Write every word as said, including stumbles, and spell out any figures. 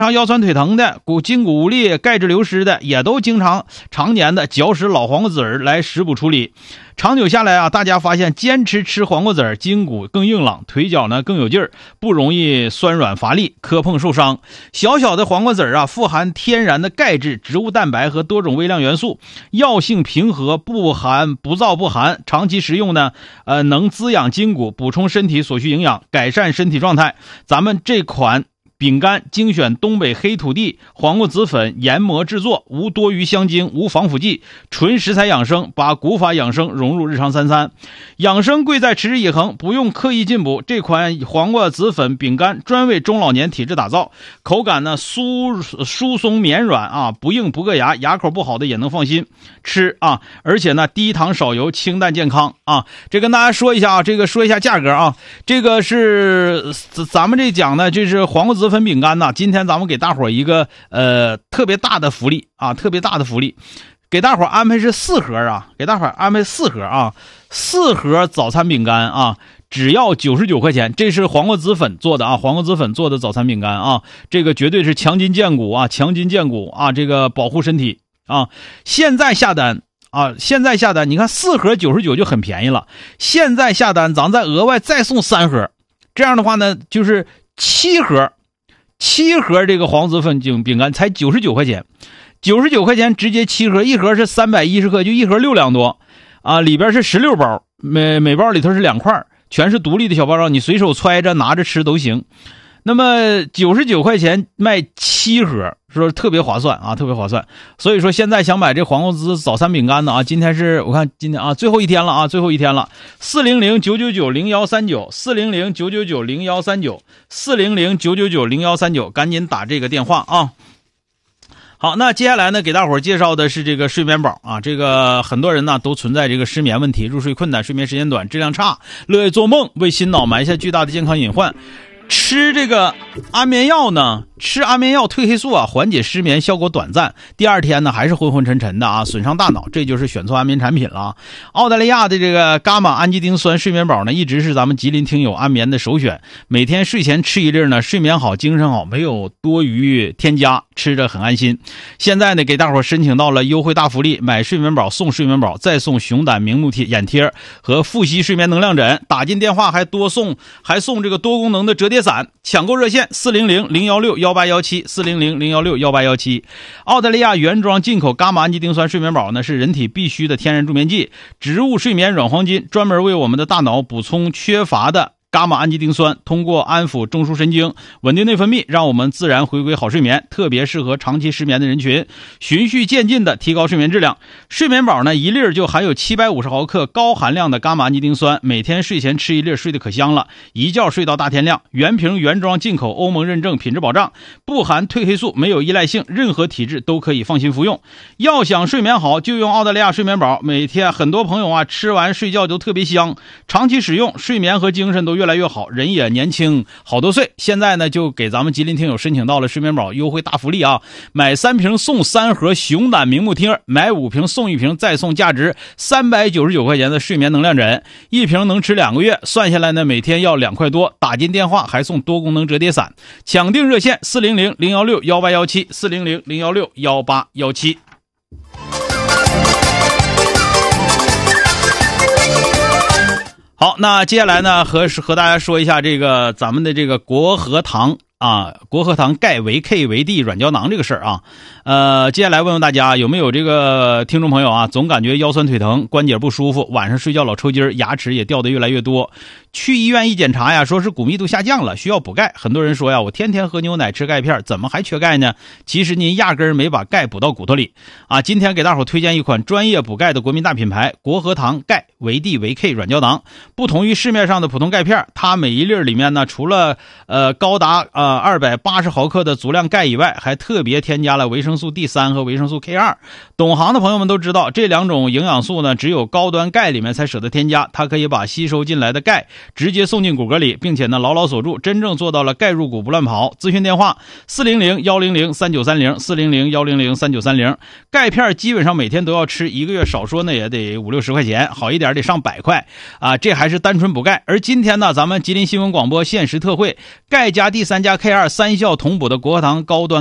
常腰酸腿疼的、骨筋骨无力、钙质流失的，也都经常常年的嚼食老黄瓜籽儿来食补处理。长久下来啊，大家发现坚持吃黄瓜籽儿，筋骨更硬朗，腿脚呢更有劲儿，不容易酸软乏力、磕碰受伤。小小的黄瓜籽儿啊，富含天然的钙质、植物蛋白和多种微量元素，药性平和，不寒不燥不寒。长期食用呢，呃，能滋养筋骨，补充身体所需营养，改善身体状态。咱们这款饼干精选东北黑土地黄瓜籽粉研磨制作，无多余香精，无防腐剂，纯食材养生，把古法养生融入日常三餐。养生贵在持之以恒，不用刻意进补。这款黄瓜籽粉饼干专为中老年体质打造，口感呢酥疏松绵软啊，不硬不硌牙，牙口不好的也能放心吃啊。而且呢低糖少油，清淡健康啊。这跟大家说一下啊，这个说一下价格啊，这个是咱们这讲的，这是黄瓜籽粉饼干呢，今天咱们给大伙一个呃特别大的福利啊，特别大的福利，给大伙安排是四盒啊，给大伙安排四盒啊，四盒早餐饼干啊，只要九十九块钱。这是黄瓜籽粉做的啊，黄瓜籽粉做的早餐饼干啊，这个绝对是强筋健骨啊，强筋健骨啊，这个保护身体啊。现在下单啊，现在下单，你看四盒九十九就很便宜了，现在下单咱再额外再送三盒，这样的话呢就是七盒。七盒这个黄籽粉饼干才九十九块钱，九十九块钱直接七盒，一盒是三百一十克，就一盒六两多啊，里边是十六包，每每包里头是两块，全是独立的小包装，你随手揣着拿着吃都行。那么九十九块钱卖七盒，说特别划算啊，特别划算。所以说现在想买这黄瓜籽早餐饼干的啊，今天是我看今天啊最后一天了啊，最后一天了。四零零九九九零幺三九，四零零九九九零幺三九，四零零九九九零幺三九，赶紧打这个电话啊。好，那接下来呢，给大伙儿介绍的是这个睡眠宝啊。这个很多人呢都存在这个失眠问题，入睡困难，睡眠时间短，质量差，乐意做梦，为心脑埋下巨大的健康隐患。吃这个安眠药呢，吃安眠药褪黑素啊，缓解失眠效果短暂，第二天呢还是昏昏沉沉的啊，损伤大脑，这就是选错安眠产品了。澳大利亚的这个伽马氨基丁酸睡眠宝呢，一直是咱们吉林听友安眠的首选，每天睡前吃一粒呢，睡眠好，精神好，没有多余添加，吃着很安心。现在呢给大伙申请到了优惠大福利，买睡眠宝送睡眠宝，再送熊胆明目贴眼贴和复吸睡眠能量枕，打进电话还多送还送这个多功能的折叠伞。抢购热线四零零零幺六幺八幺七，四零零零幺六幺八幺七。澳大利亚原装进口伽马氨基丁酸睡眠宝呢，是人体必须的天然助眠剂，植物睡眠软黄金，专门为我们的大脑补充缺乏的伽马氨基丁酸，通过安抚中枢神经，稳定内分泌，让我们自然回归好睡眠，特别适合长期失眠的人群，循序渐进的提高睡眠质量。睡眠宝呢，一粒就含有七百五十毫克高含量的伽马氨基丁酸，每天睡前吃一粒，睡得可香了，一觉睡到大天亮。原瓶原装进口，欧盟认证，品质保障，不含褪黑素，没有依赖性，任何体质都可以放心服用。要想睡眠好，就用澳大利亚睡眠宝。每天很多朋友啊，吃完睡觉都特别香，长期使用，睡眠和精神都越来越好，人也年轻好多岁。现在呢就给咱们吉林听友申请到了睡眠宝优惠大福利啊，买三瓶送三盒熊胆明目贴，买五瓶送一瓶，再送价值三百九十九块钱的睡眠能量枕，一瓶能吃两个月，算下来呢每天要两块多，打进电话还送多功能折叠伞。抢订热线四零零零幺六幺八幺七，四零零零幺六幺八幺七。好，那接下来呢，和和大家说一下这个咱们的这个国和堂啊，国和堂钙维 K 维 D 软胶囊这个事儿啊。呃，接下来问问大家有没有这个听众朋友啊，总感觉腰酸腿疼，关节不舒服，晚上睡觉老抽筋，牙齿也掉得越来越多。去医院一检查呀，说是骨密度下降了，需要补钙。很多人说呀，我天天喝牛奶吃钙片，怎么还缺钙呢？其实您压根儿没把钙补到骨头里啊。今天给大伙推荐一款专业补钙的国民大品牌国和堂钙维 D 维 K 软胶囊。不同于市面上的普通钙片，它每一粒里面呢，除了呃高达呃二百八十毫克的足量钙以外，还特别添加了维生素 D 三 和维生素 K 二。懂行的朋友们都知道，这两种营养素呢，只有高端钙里面才舍得添加，它可以把吸收进来的钙直接送进骨骼里，并且呢牢牢锁住，真正做到了钙入骨不乱跑。咨询电话四零零一零零三九三零，四零零一零零三九三零。钙片基本上每天都要吃，一个月少说呢也得五六十块钱，好一点得上百块啊，这还是单纯补钙。而今天呢，咱们吉林新闻广播限时特惠，钙加 D 三 加 K 二三效同补的国和堂高端